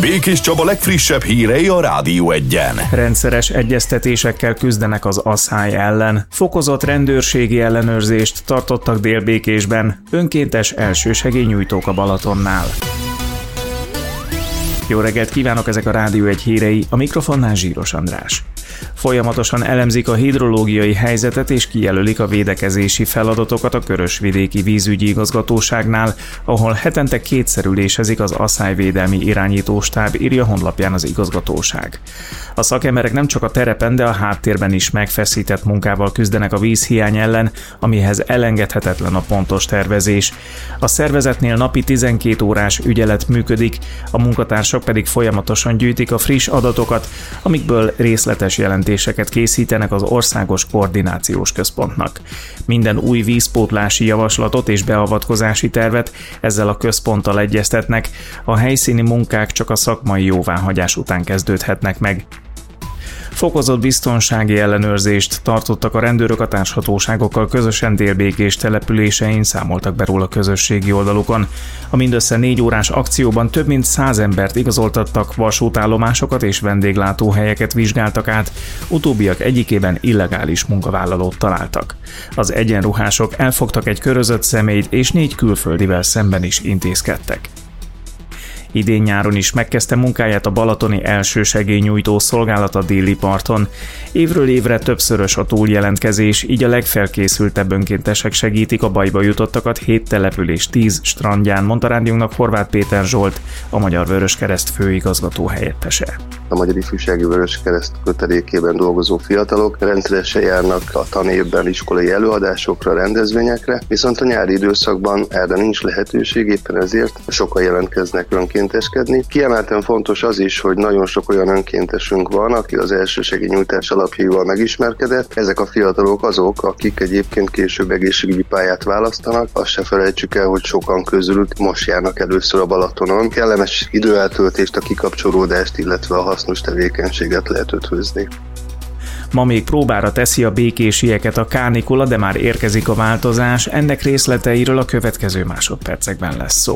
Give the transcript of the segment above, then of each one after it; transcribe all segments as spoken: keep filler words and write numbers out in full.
Békés Csaba legfrissebb hírei a Rádió Egyen. Rendszeres egyeztetésekkel küzdenek az asszály ellen. Fokozott rendőrségi ellenőrzést tartottak Délbékésben, önkéntes elsősegélynyújtók a Balatonnál. Jó reggelt kívánok, ezek a Rádió Egy hírei, a mikrofonnál Zsíros András. Folyamatosan elemzik a hidrológiai helyzetet és kijelölik a védekezési feladatokat a Körösvidéki Vízügyi Igazgatóságnál, ahol hetente kétszer ülésezik az asszályvédelmi irányítóstáb, írja honlapján az igazgatóság. A szakemberek nem csak a terepen, de a háttérben is megfeszített munkával küzdenek a vízhiány ellen, amihez elengedhetetlen a pontos tervezés. A szervezetnél napi tizenkét órás ügyelet működik, a munkatársak pedig folyamatosan gyűjtik a friss adatokat, amikből részletes jelentéseket készítenek az Országos Koordinációs Központnak. Minden új vízpótlási javaslatot és beavatkozási tervet ezzel a központtal egyeztetnek, a helyszíni munkák csak a szakmai jóváhagyás után kezdődhetnek meg. Fokozott biztonsági ellenőrzést tartottak a rendőrök a társhatóságokkal közösen Délbékés településein, számoltak be róla közösségi oldalukon. A mindössze négy órás akcióban több mint száz embert igazoltattak, vasútállomásokat és vendéglátóhelyeket vizsgáltak át, utóbbiak egyikében illegális munkavállalót találtak. Az egyenruhások elfogtak egy körözött személyt és négy külföldivel szemben is intézkedtek. Idén nyáron is megkezdte munkáját a balatoni elsősegélynyújtó szolgálat a déli parton. Évről évre többszörös a túljelentkezés, így a legfelkészültebb önkéntesek segítik a bajba jutottakat hét település tíz strandján, mondta rádiónknak Horváth Péter Zsolt, a Magyar Vöröskereszt főigazgató helyettese. A Magyar Ifjúsági Vöröskereszt kötelékében dolgozó fiatalok rendszeresen járnak a tanévben iskolai előadásokra, rendezvényekre, viszont a nyári időszakban erre nincs lehetőség, éppen ezért sokan jelentkeznek önkénteskedni. Kiemelten fontos az is, hogy nagyon sok olyan önkéntesünk van, aki az elsősegélynyújtás alapjaival megismerkedett. Ezek a fiatalok azok, akik egyébként később egészségügyi pályát választanak. Azt se felejtsük el, hogy sokan közülük most járnak először a Balatonon. Kellemes időeltöltést, a kikapcsolódást, illetve a hasznos tevékenységet lehet ötvözni. Ma még próbára teszi a békésieket a kánikula, de már érkezik a változás, ennek részleteiről a következő másodpercekben lesz szó.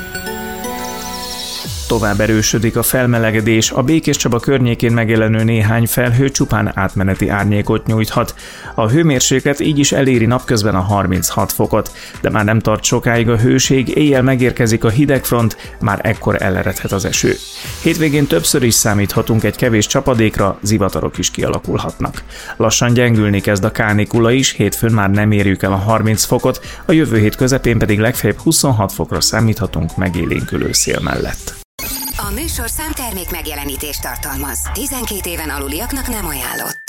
Tovább erősödik a felmelegedés, a Békés Csaba környékén megjelenő néhány felhő csupán átmeneti árnyékot nyújthat. A hőmérséklet így is eléri napközben a harminchat fokot, de már nem tart sokáig a hőség, éjjel megérkezik a hidegfront, már ekkor eleredhet az eső. Hétvégén többször is számíthatunk egy kevés csapadékra, zivatarok is kialakulhatnak. Lassan gyengülni kezd a kánikula is, hétfőn már nem érjük el a harminc fokot, a jövő hét közepén pedig legfeljebb huszonhat fokra számíthatunk megélénkülő szél mellett. A műsorszám termék megjelenítést tartalmaz. tizenkét éven aluliaknak nem ajánlott.